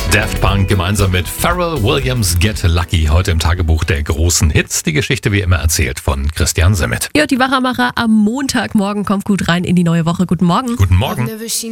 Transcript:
Daft Punk gemeinsam mit Pharrell Williams, Get Lucky, heute im Tagebuch der großen Hits. Die Geschichte wie immer erzählt von Christian Simmet. Ja, die Wachermacher am Montagmorgen kommt gut rein in die neue Woche. Guten Morgen. Guten Morgen.